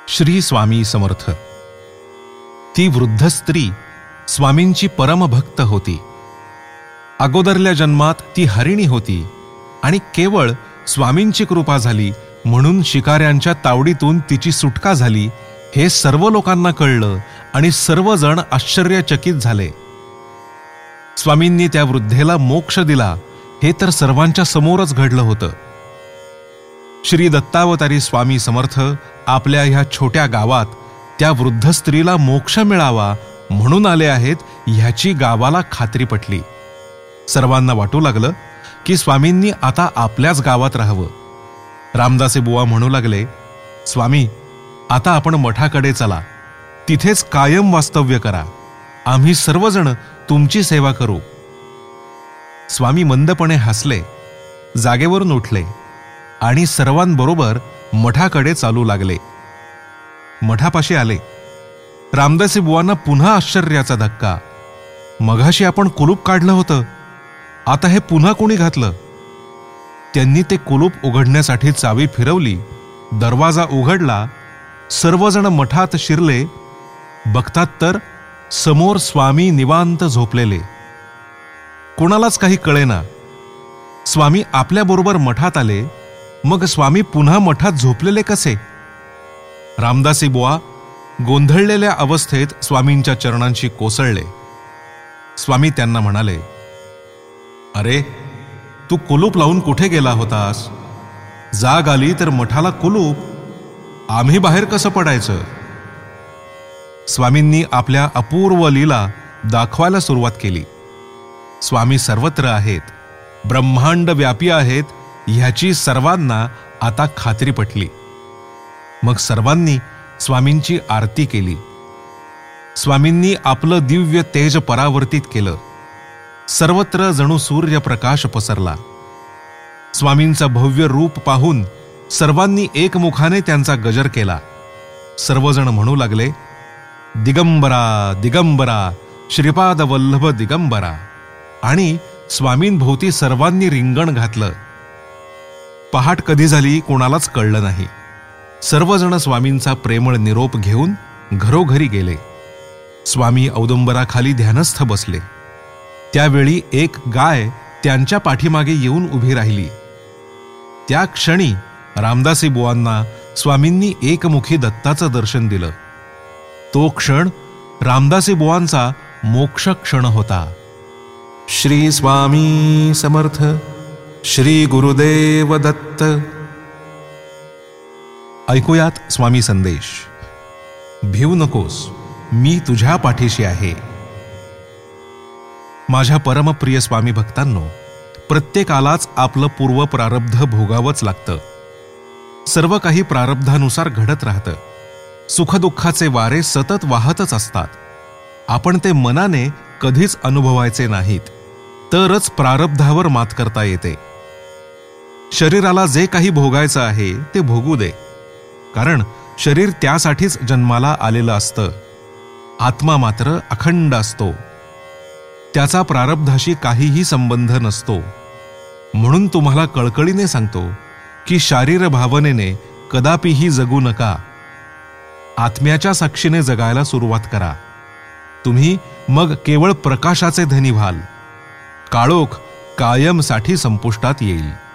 श्री स्वामी समर्थ. ती वृद्ध स्त्री स्वामींची परमभक्त होती. अगोदरल्या जन्मात ती हरिणी होती आणि केवळ स्वामींची कृपा झाली म्हणून शिकाऱ्यांच्या तावडीतून तिची सुटका झाली हे सर्व लोकांना कळलं आणि सर्वजण आश्चर्यचकित झाले. स्वामींनी त्या वृद्धेला मोक्ष दिला हे तर सर्वांच्या समोरच घडलं होतं. श्री दत्तावतारी स्वामी समर्थ आपल्या ह्या छोट्या गावात त्या वृद्ध स्त्रीला मोक्ष मिळावा म्हणून आले आहेत ह्याची गावाला खात्री पटली. सर्वांना वाटू लागलं की स्वामींनी आता आपल्याच गावात राहावं. रामदासी बुवा म्हणू लागले, स्वामी आता आपण मठाकडे चला, तिथेच कायम वास्तव्य करा, आम्ही सर्वजण तुमची सेवा करू. स्वामी मंदपणे हसले, जागेवरून उठले आणि सर्वांबरोबर मठाकडे चालू लागले. मठापाशी आले. रामदासी बुवांना पुन्हा आश्चर्याचा धक्का. मघाशी आपण कुलूप काढलं होतं, आता हे पुन्हा कोणी घातलं? त्यांनी ते कुलूप उघडण्यासाठी चावी फिरवली, दरवाजा उघडला, सर्वजण मठात शिरले. बघतात तर समोर स्वामी निवांत झोपलेले. कुणालाच काही कळेना. स्वामी आपल्याबरोबर मठात आले, मग स्वामी पुन्हा मठात झोपलेले कसे? रामदासी बुवा गोंधळलेल्या अवस्थेत स्वामींच्या चरणांशी कोसळले. स्वामी त्यांना म्हणाले, अरे तू कुलूप लावून कुठे गेला होतास? जाग आली तर मठाला कुलूप, आम्ही बाहेर कसं पडायचं? स्वामींनी आपल्या अपूर्व लीला दाखवायला सुरुवात केली. स्वामी सर्वत्र आहेत, ब्रह्मांड व्यापी आहेत ह्याची सर्वांना आता खात्री पटली. मग सर्वांनी स्वामींची आरती केली. स्वामींनी आपलं दिव्य तेज परावर्तित केलं. सर्वत्र जणू सूर्यप्रकाश पसरला. स्वामींचं भव्य रूप पाहून सर्वांनी एकमुखाने त्यांचा गजर केला. सर्वजण म्हणू लागले, दिगंबरा दिगंबरा श्रीपाद वल्लभ दिगंबरा. आणि स्वामींभोवती सर्वांनी रिंगण घातलं. पहाट कधी झाली कोणालाच कळलं नाही. सर्वजण स्वामींचा प्रेमळ निरोप घेऊन घरोघरी गेले. स्वामी औदुंबराखाली ध्यानस्थ बसले. त्यावेळी एक गाय त्यांच्या पाठीमागे येऊन उभी राहिली. त्या क्षणी रामदासी बुवांना स्वामींनी एकमुखी दत्ताचं दर्शन दिलं. तो क्षण रामदासी बुवांचा मोक्ष क्षण होता. श्री स्वामी समर्थ. श्री गुरुदेव दत्त. ऐकूयात स्वामी संदेश. भिवू नकोस, मी तुझ्या पाठीशी आहे. माझ्या परमप्रिय स्वामी भक्तांनो, प्रत्येकालाच आपलं पूर्व प्रारब्ध भोगावंच लागतं. सर्व काही प्रारब्धानुसार घडत राहतं. सुखदुःखाचे वारे सतत वाहतच असतात. आपण ते मनाने कधीच अनुभवायचे नाहीत, तरच प्रारब्धावर मात करता येते. शरीराला जे काही भोगायचं आहे ते भोगू दे, कारण शरीर त्यासाठीच जन्माला आलेलं असतं. आत्मा मात्र अखंड असतो, त्याचा प्रारब्धाशी काहीही संबंध नसतो. म्हणून तुम्हाला कळकळीने सांगतो की शारीर भावनेने कदापिही जगू नका. आत्म्याच्या साक्षीने जगायला सुरुवात करा. तुम्ही मग केवळ प्रकाशाचे धनी व्हाल. काळोख कायमसाठी संपुष्टात येईल.